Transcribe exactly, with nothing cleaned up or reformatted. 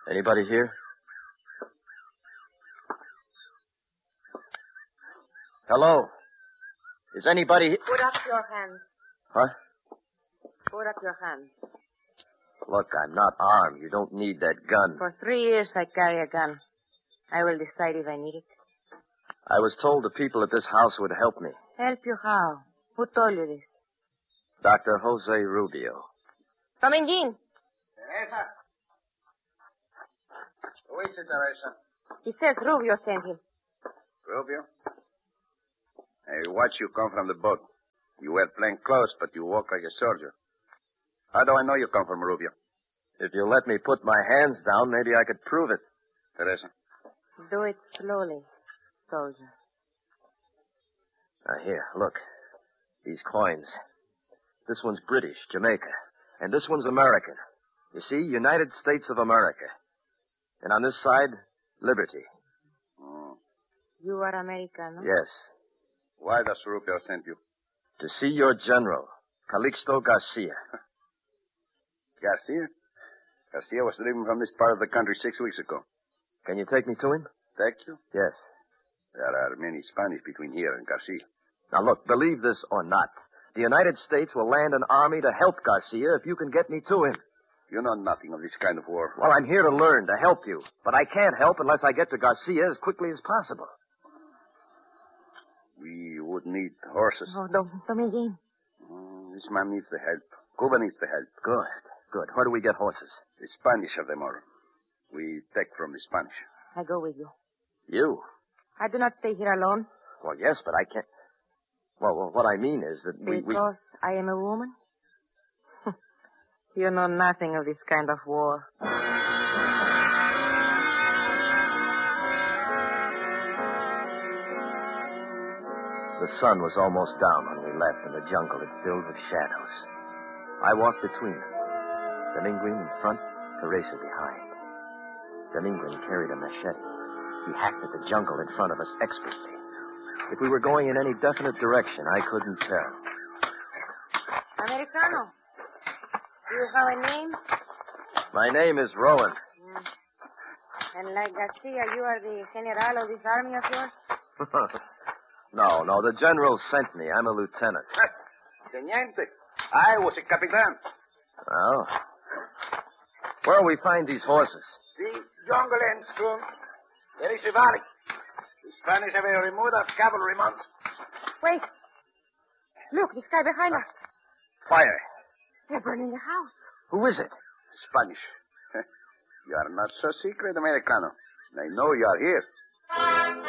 Anybody here? Hello? Is anybody here? Put up your hands. Huh? Put up your hands. Look, I'm not armed. You don't need that gun. For three years I carry a gun. I will decide if I need it. I was told the people at this house would help me. Help you how? Who told you this? Doctor Jose Rubio. Coming in. Teresa. Who is it, Teresa? He says Rubio sent him. Rubio? I watch you come from the boat. You wear plain clothes, but you walk like a soldier. How do I know you come from Rubio? If you let me put my hands down, maybe I could prove it. Teresa. Do it slowly, soldier. Now, here, look. These coins. This one's British, Jamaica. And this one's American. You see, United States of America. And on this side, liberty. Oh. You are American, Yes. Why does Rubio send you? To see your general, Calixto Garcia. Garcia? Garcia was driven from this part of the country six weeks ago. Can you take me to him? Take you? Yes. There are many Spanish between here and Garcia. Now, look, believe this or not, the United States will land an army to help Garcia if you can get me to him. You know nothing of this kind of war. Well, I'm here to learn, to help you. But I can't help unless I get to Garcia as quickly as possible. We would need horses. Oh, don't, don't begin. Oh, this man needs the help. Cuba needs the help. Good, good. Where do we get horses? The Spanish have them all. We take from the Spanish. I go with you. You? I do not stay here alone. Well, yes, but I can't. Well, well what I mean is that we... Because we... I am a woman? You know nothing of this kind of war. The sun was almost down when we left, and the jungle had filled with shadows. I walked between them. Dominguen in front, Teresa behind. Dominguen carried a machete. He hacked at the jungle in front of us expertly. If we were going in any definite direction, I couldn't tell. Americano, do you have a name? My name is Rowan. Mm. And like Garcia, you are the general of this army of yours? No, no, the general sent me. I'm a lieutenant. Teniente, I was a capitan. Oh. Where'll we find these horses? The jungle ends soon. There is a valley. The Spanish have removed our cavalry mounts. Wait. Look, this guy behind us. Fire. They're burning the house. Who is it? Spanish. You are not so secret, Americano. They know you are here.